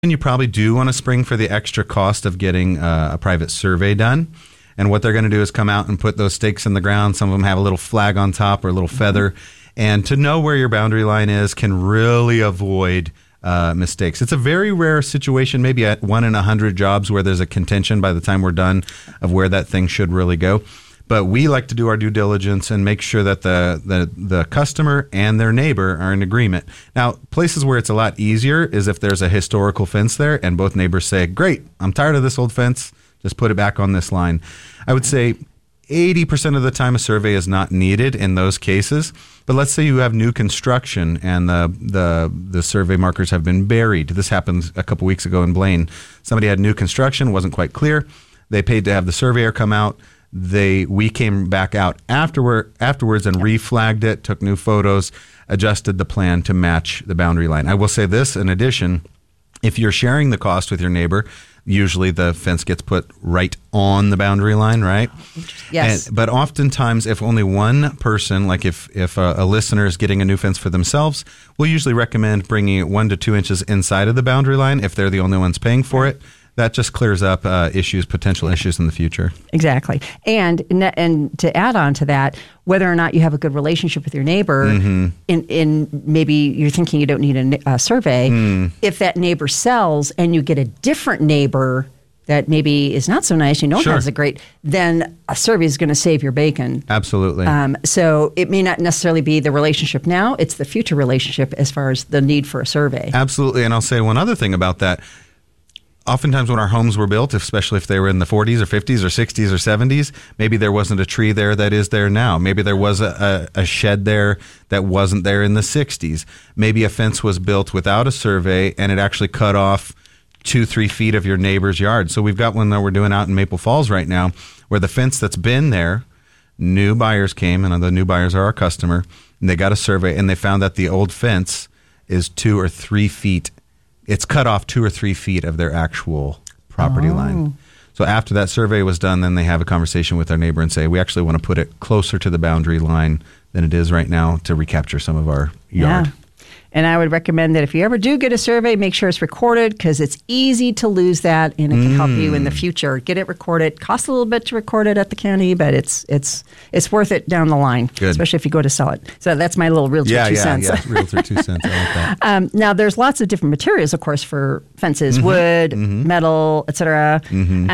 you probably do want to spring for the extra cost of getting a private survey done. And what they're going to do is come out and put those stakes in the ground. Some of them have a little flag on top or a little feather. And to know where your boundary line is can really avoid mistakes. It's a very rare situation, maybe at 1 in 100 jobs where there's a contention by the time we're done of where that thing should really go. But we like to do our due diligence and make sure that the customer and their neighbor are in agreement. Now, places where it's a lot easier is if there's a historical fence there and both neighbors say, great, I'm tired of this old fence, just put it back on this line. I would say 80% of the time a survey is not needed in those cases. But let's say you have new construction and the survey markers have been buried. This happened a couple weeks ago in Blaine. Somebody had new construction, wasn't quite clear. They paid to have the surveyor come out. We came back out afterwards and reflagged it, took new photos, adjusted the plan to match the boundary line. I will say this in addition, if you're sharing the cost with your neighbor, usually the fence gets put right on the boundary line, right? Yes. But oftentimes, if only one person, like if a listener is getting a new fence for themselves, we'll usually recommend bringing it 1 to 2 inches inside of the boundary line if they're the only ones paying for it. That just clears up potential issues in the future. Exactly. And to add on to that, whether or not you have a good relationship with your neighbor, in maybe you're thinking you don't need a survey, if that neighbor sells and you get a different neighbor that maybe is not so nice, has a great, then a survey is going to save your bacon. Absolutely. So it may not necessarily be the relationship now, it's the future relationship as far as the need for a survey. Absolutely. And I'll say one other thing about that. Oftentimes when our homes were built, especially if they were in the 40s or 50s or 60s or 70s, maybe there wasn't a tree there that is there now. Maybe there was a shed there that wasn't there in the 60s. Maybe a fence was built without a survey and it actually cut off 2-3 feet of your neighbor's yard. So we've got one that we're doing out in Maple Falls right now where the fence that's been there, new buyers came, and the new buyers are our customer, and they got a survey and they found that the old fence is 2 or 3 feet. It's cut off 2 or 3 feet of their actual property line. So after that survey was done, then they have a conversation with their neighbor and say, we actually want to put it closer to the boundary line than it is right now to recapture some of our yard. Yeah. And I would recommend that if you ever do get a survey, make sure it's recorded because it's easy to lose that and it can help you in the future. Get it recorded. Costs a little bit to record it at the county, but it's worth it down the line, especially if you go to sell it. So that's my little realtor 2 cents. Yeah, realtor 2 cents. I like that. Now, there's lots of different materials, of course, for fences, wood, metal, etc.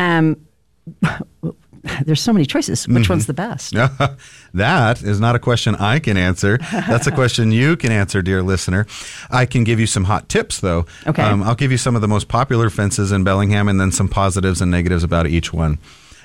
There's so many choices. Which one's the best? That is not a question I can answer. That's a question you can answer, dear listener. I can give you some hot tips, though. Okay. I'll give you some of the most popular fences in Bellingham and then some positives and negatives about each one.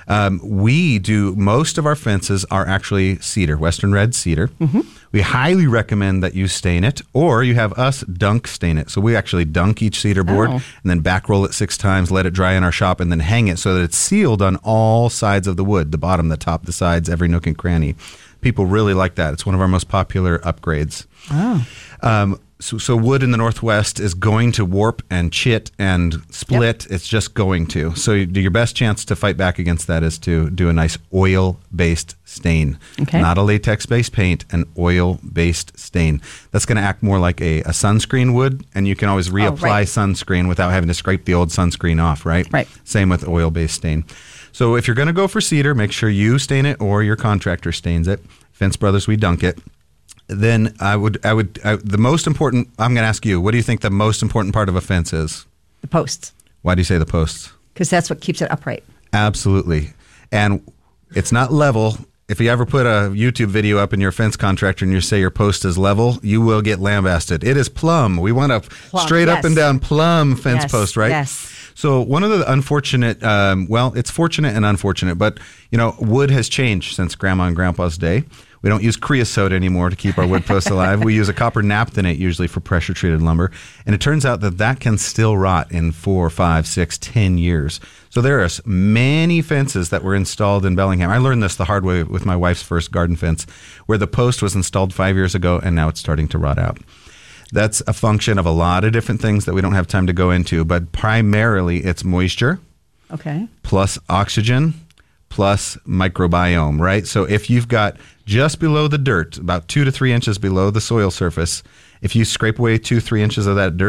Most of our fences are actually cedar, Western red cedar. We highly recommend that you stain it or you have us dunk stain it. So we actually dunk each cedar board and then back roll it 6 times, let it dry in our shop, and then hang it so that it's sealed on all sides of the wood, the bottom, the top, the sides, every nook and cranny. People really like that. It's one of our most popular upgrades. So wood in the Northwest is going to warp and chit and split. It's just going to. So your best chance to fight back against that is to do a nice oil-based stain. Okay. Not a latex-based paint, an oil-based stain. That's going to act more like a sunscreen would, and you can always reapply sunscreen without having to scrape the old sunscreen off, right? Right. Same with oil-based stain. So if you're going to go for cedar, make sure you stain it or your contractor stains it. Fence Brothers, we dunk it. Then the most important, I'm going to ask you, what do you think the most important part of a fence is? The posts. Why do you say the posts? Because that's what keeps it upright. Absolutely. And it's not level. If you ever put a YouTube video up in your fence contractor and you say your post is level, you will get lambasted. It is plumb. We want a straight up and down plumb fence post, right? Yes. So one of the unfortunate, it's fortunate and unfortunate, but wood has changed since Grandma and Grandpa's day. We don't use creosote anymore to keep our wood posts alive. We use a copper naphthenate usually for pressure-treated lumber. And it turns out that can still rot in 4, 5, 6, 10 years. So there are many fences that were installed in Bellingham. I learned this the hard way with my wife's first garden fence, where the post was installed 5 years ago, and now it's starting to rot out. That's a function of a lot of different things that we don't have time to go into, but primarily it's moisture, plus oxygen, plus microbiome, right? So if you've got just below the dirt, about 2 to 3 inches below the soil surface, if you scrape away 2-3 inches of that dirt,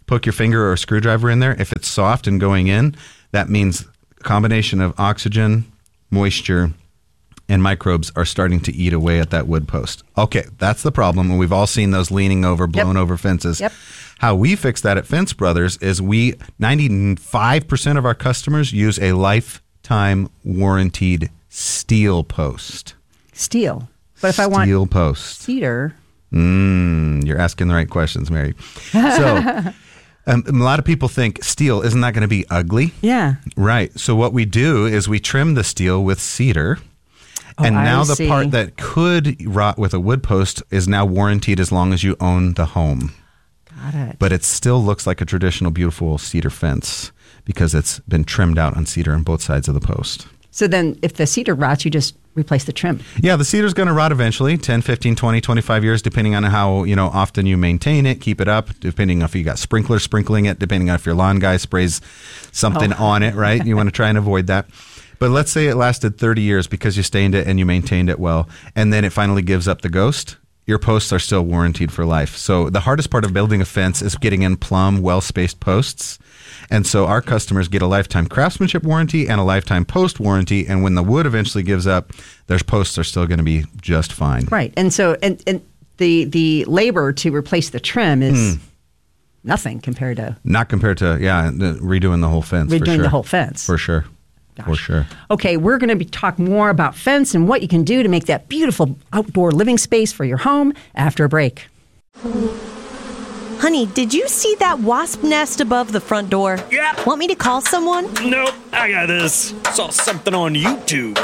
poke your finger or a screwdriver in there. If it's soft and going in, that means a combination of oxygen, moisture, and microbes are starting to eat away at that wood post. Okay, that's the problem. And we've all seen those leaning over, blown over fences. Yep. How we fix that at Fence Brothers is 95% of our customers use a lifetime warranted steel post. Steel. But if I want steel post. cedar. You're asking the right questions, Mary. So a lot of people think steel, isn't that going to be ugly? Yeah. Right. So what we do is we trim the steel with cedar. And now the part that could rot with a wood post is now warranted as long as you own the home. Got it. But it still looks like a traditional, beautiful cedar fence because it's been trimmed out on cedar on both sides of the post. So then if the cedar rots, you just replace the trim. Yeah, the cedar's going to rot eventually, 10, 15, 20, 25 years, depending on how often you maintain it, keep it up, depending on if you got sprinklers sprinkling it, depending on if your lawn guy sprays something on it, right? You want to try and avoid that. But let's say it lasted 30 years because you stained it and you maintained it well, and then it finally gives up the ghost. Your posts are still warranted for life. So the hardest part of building a fence is getting in plumb, well-spaced posts. And so our customers get a lifetime craftsmanship warranty and a lifetime post warranty. And when the wood eventually gives up, their posts are still going to be just fine. Right. And so and the labor to replace the trim is nothing compared to... Not compared to, redoing the whole fence. Redoing the whole fence. For sure. Gosh. For sure. Okay, we're going to talk more about fence and what you can do to make that beautiful outdoor living space for your home after a break. Honey, did you see that wasp nest above the front door? Yeah. Want me to call someone? Nope, I got this. Saw something on YouTube.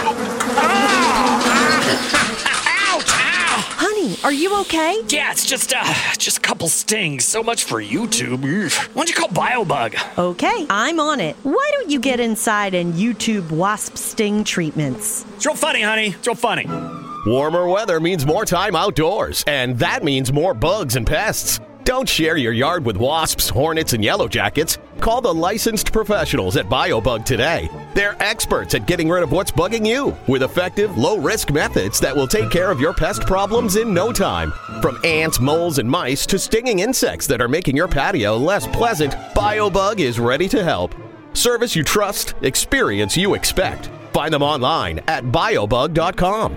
Honey, are you okay? Yeah, it's just a couple stings. So much for YouTube. Why don't you call BioBug? Okay, I'm on it. Why don't you get inside and YouTube wasp sting treatments? It's real funny, honey. It's real funny. Warmer weather means more time outdoors, and that means more bugs and pests. Don't share your yard with wasps, hornets, and yellow jackets. Call the licensed professionals at BioBug today. They're experts at getting rid of what's bugging you with effective, low-risk methods that will take care of your pest problems in no time. From ants, moles, and mice to stinging insects that are making your patio less pleasant, BioBug is ready to help. Service you trust, experience you expect. Find them online at biobug.com.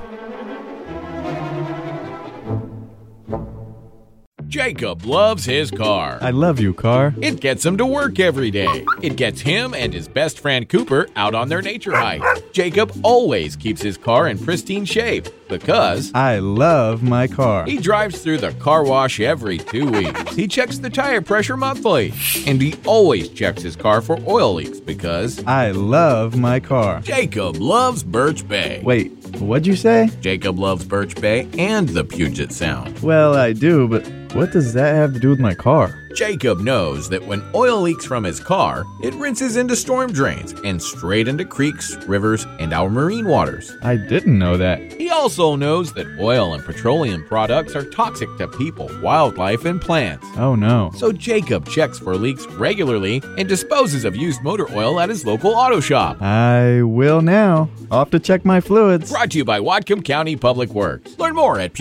Jacob loves his car. I love you, car. It gets him to work every day. It gets him and his best friend Cooper out on their nature hike. Jacob always keeps his car in pristine shape because I love my car. He drives through the car wash every 2 weeks. He checks the tire pressure monthly. And he always checks his car for oil leaks because I love my car. Jacob loves Birch Bay. Wait, what'd you say? Jacob loves Birch Bay and the Puget Sound. Well, I do, but what does that have to do with my car? Jacob knows that when oil leaks from his car, it rinses into storm drains and straight into creeks, rivers, and our marine waters. I didn't know that. He also knows that oil and petroleum products are toxic to people, wildlife, and plants. Oh no. So Jacob checks for leaks regularly and disposes of used motor oil at his local auto shop. I will now. I'll have to check my fluids. Brought to you by Whatcom County Public Works. Learn more at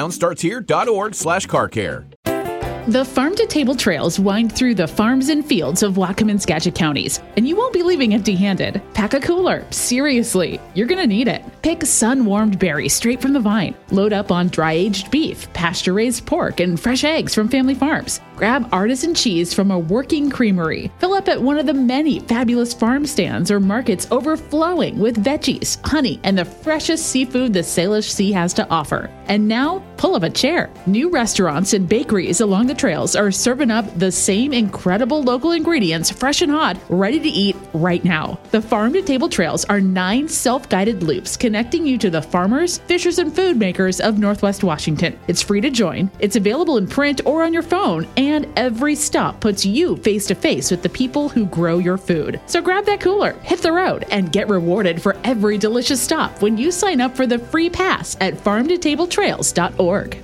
PugetSoundStartsHere.org/car-care. The farm-to-table trails wind through the farms and fields of Whatcom and Skagit counties, and you won't be leaving empty-handed. Pack a cooler. Seriously, you're going to need it. Pick sun-warmed berries straight from the vine. Load up on dry-aged beef, pasture-raised pork, and fresh eggs from family farms. Grab artisan cheese from a working creamery. Fill up at one of the many fabulous farm stands or markets overflowing with veggies, honey, and the freshest seafood the Salish Sea has to offer. And now, pull up a chair. New restaurants and bakeries along the trails are serving up the same incredible local ingredients, fresh and hot, ready to eat right now. The Farm to Table Trails are 9 self-guided loops connecting you to the farmers, fishers, and food makers of Northwest Washington. It's free to join. It's available in print or on your phone, and every stop puts you face to face with the people who grow your food. So grab that cooler, hit the road, and get rewarded for every delicious stop when you sign up for the free pass at farmtotabletrails.org.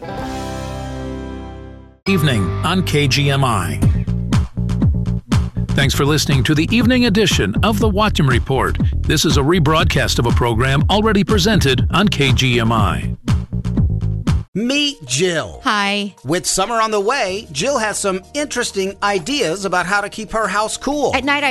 Evening on KGMI. Thanks for listening to the evening edition of the Whatcom Report. This is a rebroadcast of a program already presented on KGMI. Meet Jill. Hi. With summer on the way, Jill has some interesting ideas about how to keep her house cool. At night,